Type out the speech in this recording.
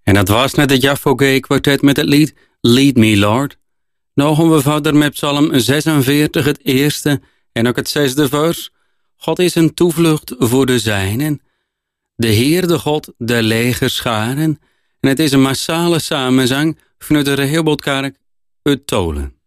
En dat was net het Jaffoge kwartet met het lied Lead Me Lord. Nou gaan we verder met Psalm 46, het eerste en ook het zesde vers. God is een toevlucht voor de zijnen. De Heer, de God, de legerscharen. En het is een massale samenzang vanuit de Rehobothkerk uit Tolen.